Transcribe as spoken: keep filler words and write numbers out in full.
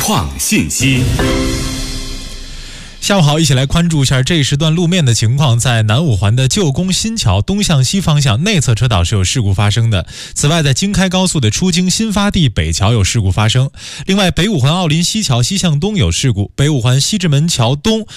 创信息。 下午好，一起来关注一下这一时段路面的情况。在南五环的旧宫新桥东向西方向内侧车道是有事故发生的。此外，在京开高速的出京新发地北桥有事故发生。另外，北五环奥林西桥西向东有事故，北五环西直门桥东